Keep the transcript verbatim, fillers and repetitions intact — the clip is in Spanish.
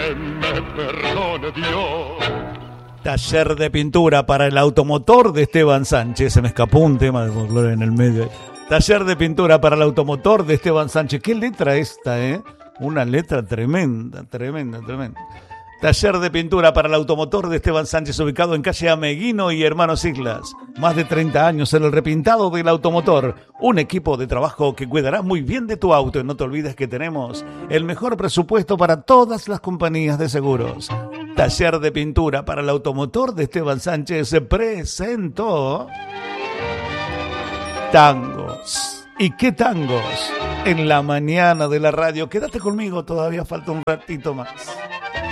que me perdone Dios. Taller de pintura para el automotor de Esteban Sánchez. Se me escapó un tema de folclore en el medio. Taller de pintura para el automotor de Esteban Sánchez. ¿Qué letra esta, eh? Una letra tremenda, tremenda, tremenda. Taller de pintura para el automotor de Esteban Sánchez, ubicado en calle Ameguino y Hermanos Islas. Más de treinta años en el repintado del automotor. Un equipo de trabajo que cuidará muy bien de tu auto. Y no te olvides que tenemos el mejor presupuesto para todas las compañías de seguros. Taller de pintura para el automotor de Esteban Sánchez se presentó Tangos. ¿Y qué tangos? En la mañana de la radio. Quédate conmigo, todavía falta un ratito más.